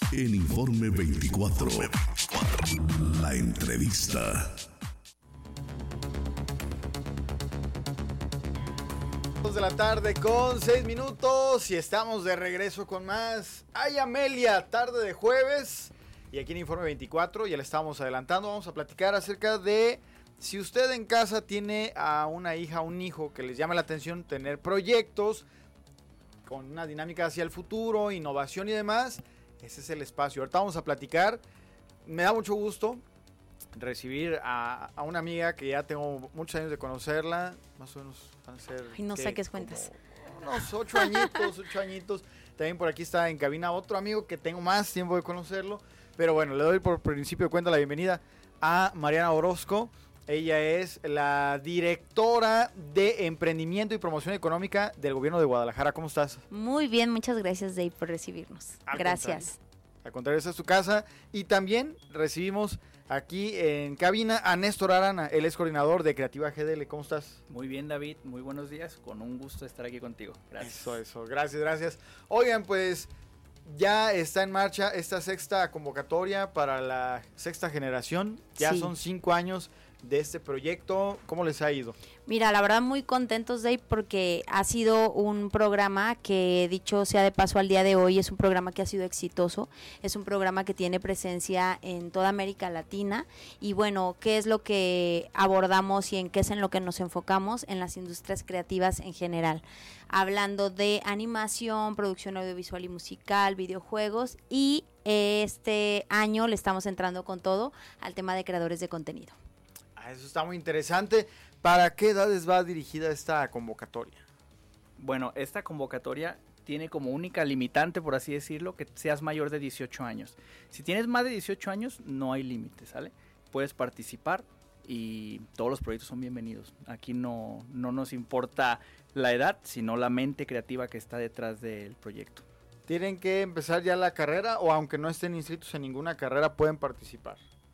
En Informe 24, la entrevista. 2 de la tarde con 6 minutos y estamos de regreso con más. Ay, Amelia, tarde de jueves. Y aquí en Informe 24 ya le estamos adelantando. Vamos a platicar acerca de si usted en casa tiene a una hija o un hijo que les llama la atención tener proyectos con una dinámica hacia el futuro, innovación y demás. Ese es el espacio. Ahorita vamos a platicar. Me da mucho gusto recibir a una amiga que ya tengo muchos años de conocerla. Más o menos van a ser... Ay, no saques cuentas. Unos 8 añitos. También por aquí está en cabina otro amigo que tengo más tiempo de conocerlo. Pero bueno, le doy por principio de cuenta la bienvenida a Mariana Orozco. Ella es la directora de Emprendimiento y Promoción Económica del Gobierno de Guadalajara. ¿Cómo estás? Muy bien, muchas gracias, Dave, por recibirnos. Gracias. Al contrario, esta es tu casa. Y también recibimos aquí en cabina a Néstor Arana, él es coordinador de Creativa GDL. ¿Cómo estás? Muy bien, David, muy buenos días. Con un gusto estar aquí contigo. Gracias. Eso. Gracias. Oigan, pues ya está en marcha esta sexta convocatoria para la sexta generación. Ya Sí. son 5 años de este proyecto. ¿Cómo les ha ido? Mira, la verdad muy contentos, Dave, porque ha sido un programa que, dicho sea de paso al día de hoy, es un programa que ha sido exitoso, es un programa que tiene presencia en toda América Latina y bueno, ¿qué es lo que abordamos y en qué es en lo que nos enfocamos? En las industrias creativas en general, hablando de animación, producción audiovisual y musical, videojuegos y este año le estamos entrando con todo al tema de creadores de contenido. Eso está muy interesante. ¿Para qué edades va dirigida esta convocatoria? Bueno, esta convocatoria tiene como única limitante, por así decirlo, que seas mayor de 18 años. Si tienes más de 18 años, no hay límite, ¿sale? Puedes participar y todos los proyectos son bienvenidos. Aquí no nos importa la edad, sino la mente creativa que está detrás del proyecto. ¿Tienen que empezar ya la carrera o aunque no estén inscritos en ninguna carrera pueden participar?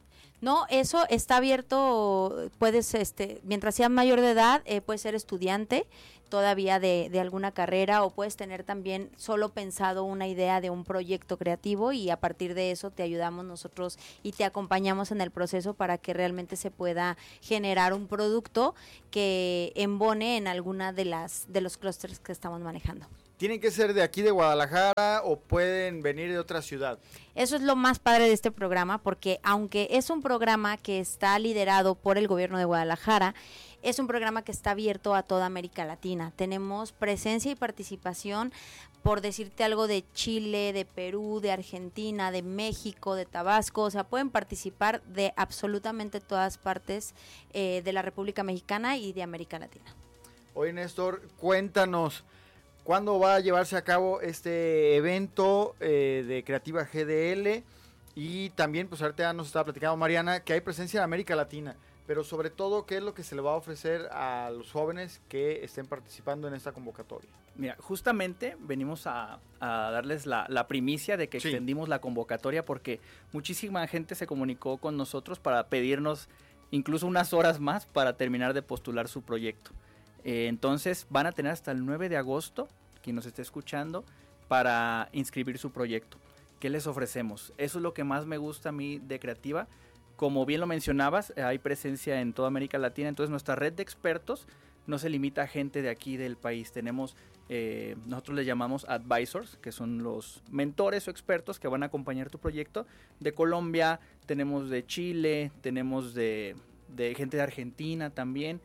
No, eso está abierto, puedes, mientras seas mayor de edad, puedes ser estudiante todavía de alguna carrera o puedes tener también solo pensado una idea de un proyecto creativo y a partir de eso te ayudamos nosotros y te acompañamos en el proceso para que realmente se pueda generar un producto que embone en alguna de los clústeres que estamos manejando. ¿Tienen que ser de aquí de Guadalajara o pueden venir de otra ciudad? Eso es lo más padre de este programa, porque aunque es un programa que está liderado por el gobierno de Guadalajara, es un programa que está abierto a toda América Latina. Tenemos presencia y participación, por decirte algo, de Chile, de Perú, de Argentina, de México, de Tabasco. O sea, pueden participar de absolutamente todas partes de la República Mexicana y de América Latina. Oye, Néstor, cuéntanos. ¿Cuándo va a llevarse a cabo este evento de Creativa GDL? Y también, pues ahorita nos estaba platicando Mariana, que hay presencia en América Latina, pero sobre todo, ¿qué es lo que se le va a ofrecer a los jóvenes que estén participando en esta convocatoria? Mira, justamente venimos a darles la primicia de que Sí. extendimos la convocatoria porque muchísima gente se comunicó con nosotros para pedirnos incluso unas horas más para terminar de postular su proyecto. Entonces van a tener hasta el 9 de agosto, quien nos esté escuchando, para inscribir su proyecto. ¿Qué les ofrecemos? Eso es lo que más me gusta a mí de Creativa. Como bien lo mencionabas, hay presencia en toda América Latina, entonces nuestra red de expertos no se limita a gente de aquí del país. Tenemos, nosotros les llamamos advisors, que son los mentores o expertos que van a acompañar tu proyecto. De Colombia, tenemos de Chile, tenemos de gente de Argentina también,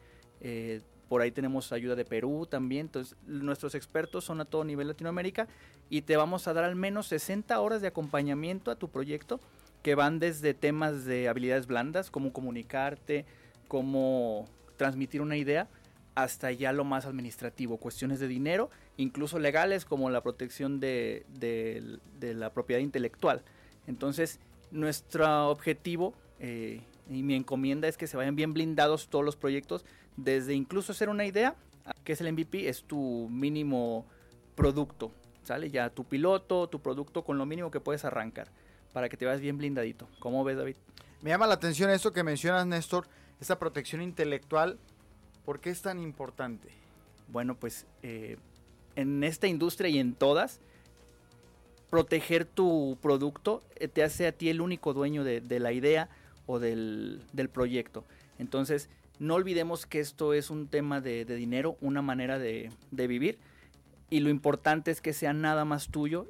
por ahí tenemos ayuda de Perú también. Entonces nuestros expertos son a todo nivel Latinoamérica y te vamos a dar al menos 60 horas de acompañamiento a tu proyecto, que van desde temas de habilidades blandas, cómo comunicarte, cómo transmitir una idea, hasta ya lo más administrativo, cuestiones de dinero, incluso legales como la protección de la propiedad intelectual. Entonces nuestro objetivo y mi encomienda es que se vayan bien blindados todos los proyectos, desde incluso hacer una idea, que es el MVP, es tu mínimo producto, ¿sale? Ya tu piloto, tu producto con lo mínimo que puedes arrancar, para que te vayas bien blindadito. ¿Cómo ves, David? Me llama la atención esto que mencionas, Néstor, esta protección intelectual. ¿Por qué es tan importante? Bueno, pues en esta industria y en todas, proteger tu producto te hace a ti el único dueño de la idea o del proyecto. Entonces, no olvidemos que esto es un tema de dinero, una manera de vivir, y lo importante es que sea nada más tuyo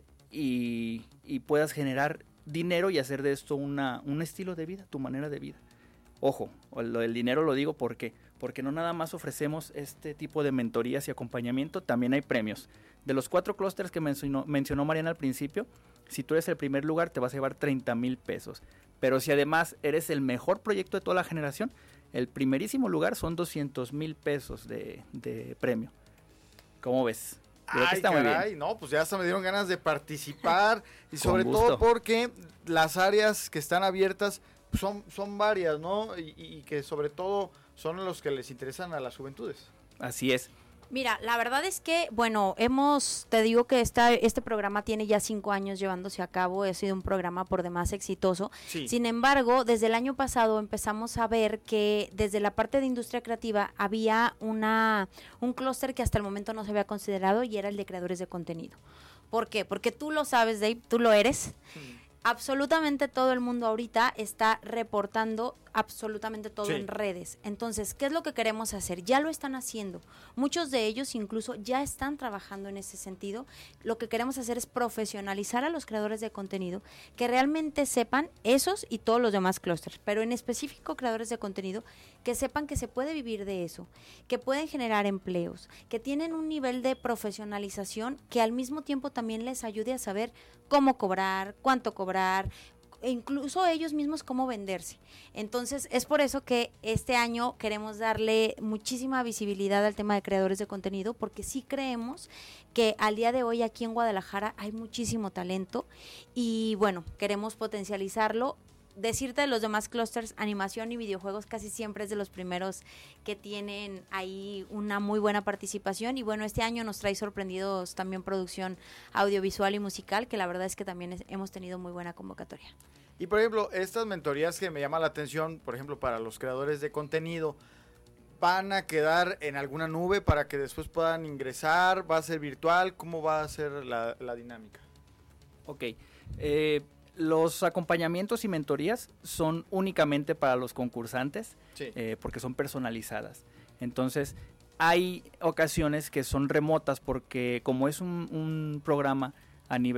y puedas generar dinero y hacer de esto un estilo de vida, tu manera de vida. Ojo, lo del dinero lo digo porque no nada más ofrecemos este tipo de mentorías y acompañamiento, también hay premios. De los 4 clústeres que mencionó Mariana al principio, si tú eres el primer lugar te vas a llevar 30,000 pesos. Pero si además eres el mejor proyecto de toda la generación, el primerísimo lugar son 200,000 pesos de premio. ¿Cómo ves? Creo que está muy bien. No, pues ya hasta me dieron ganas de participar y sobre Con gusto. todo porque las áreas que están abiertas son varias, ¿no? Y que sobre todo son los que les interesan a las juventudes. Así es. Mira, la verdad es que, bueno, te digo que este programa tiene ya 5 años llevándose a cabo, ha sido un programa por demás exitoso. Sí. Sin embargo, desde el año pasado empezamos a ver que desde la parte de industria creativa había un clúster que hasta el momento no se había considerado y era el de creadores de contenido. ¿Por qué? Porque tú lo sabes, Dave, tú lo eres. Absolutamente todo el mundo ahorita está reportando absolutamente todo en redes. Entonces, ¿qué es lo que queremos hacer? Ya lo están haciendo. Muchos de ellos incluso ya están trabajando en ese sentido. Lo que queremos hacer es profesionalizar a los creadores de contenido que realmente sepan esos y todos los demás clústeres, pero en específico creadores de contenido que sepan que se puede vivir de eso, que pueden generar empleos, que tienen un nivel de profesionalización que al mismo tiempo también les ayude a saber cómo cobrar, cuánto cobrar, e incluso ellos mismos cómo venderse. Entonces es por eso que este año queremos darle muchísima visibilidad al tema de creadores de contenido, porque sí creemos que al día de hoy aquí en Guadalajara hay muchísimo talento y bueno, queremos potencializarlo. Decirte de los demás clústeres, animación y videojuegos casi siempre es de los primeros que tienen ahí una muy buena participación y bueno, este año nos trae sorprendidos también producción audiovisual y musical, que la verdad es que también hemos tenido muy buena convocatoria. Y por ejemplo, estas mentorías que me llama la atención, por ejemplo, para los creadores de contenido, ¿van a quedar en alguna nube para que después puedan ingresar? ¿Va a ser virtual? ¿Cómo va a ser la dinámica? Ok, los acompañamientos y mentorías son únicamente para los concursantes, porque son personalizadas. Entonces, hay ocasiones que son remotas porque como es un programa a nivel